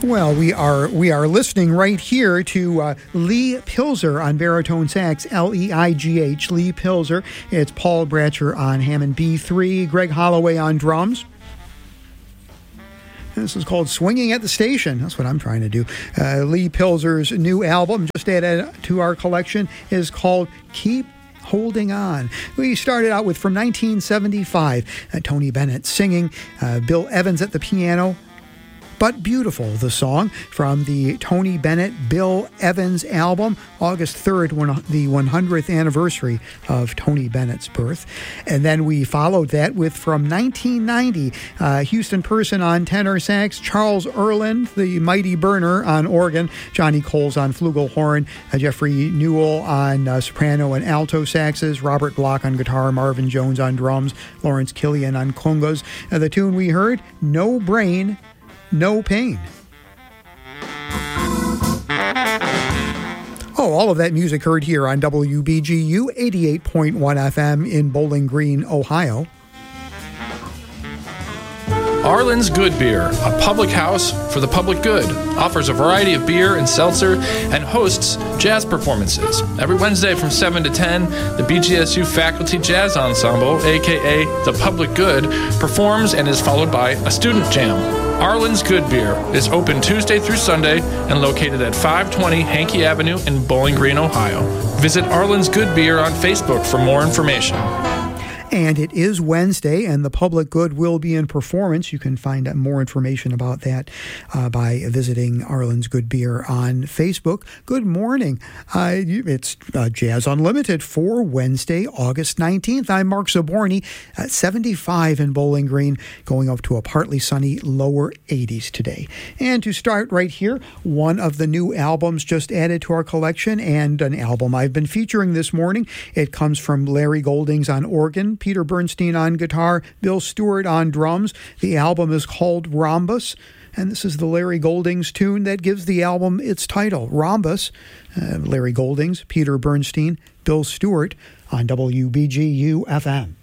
Well, we are listening right here to Lee Pilzer on baritone sax, Leigh, Lee Pilzer. It's Paul Bratcher on Hammond B3, Greg Holloway on drums. This is called Swinging at the Station. That's what I'm trying to do. Lee Pilzer's new album, just added to our collection, is called Keep Holding On. We started out with, from 1975, Tony Bennett singing, Bill Evans at the piano. But Beautiful, the song from the Tony Bennett, Bill Evans album, August 3rd, the 100th anniversary of Tony Bennett's birth. And then we followed that with, from 1990, Houston Person on tenor sax, Charles Erland, the Mighty Burner on organ, Johnny Coles on flugelhorn, Jeffrey Newell on soprano and alto saxes, Robert Block on guitar, Marvin Jones on drums, Lawrence Killian on congas. The tune we heard, No Brain, No Pain. Oh, all of that music heard here on WBGU 88.1 FM in Bowling Green, Ohio. Arlen's Good Beer, a public house for the public good, offers a variety of beer and seltzer and hosts jazz performances. Every Wednesday from 7 to 10, the BGSU Faculty Jazz Ensemble, aka The Public Good, performs and is followed by a student jam. Arlen's Good Beer is open Tuesday through Sunday and located at 520 Hankey Avenue in Bowling Green, Ohio. Visit Arlen's Good Beer on Facebook for more information. And it is Wednesday, and the Public Good will be in performance. You can find out more information about that by visiting Arlen's Good Beer on Facebook. Good morning. It's Jazz Unlimited for Wednesday, August 19th. I'm Mark Zaborny at 75 in Bowling Green, going up to a partly sunny lower 80s today. And to start right here, one of the new albums just added to our collection, and an album I've been featuring this morning. It comes from Larry Goldings on organ, Peter Bernstein on guitar, Bill Stewart on drums. The album is called Rhombus, and this is the Larry Goldings tune that gives the album its title, Rhombus. Larry Goldings, Peter Bernstein, Bill Stewart on WBGU FM.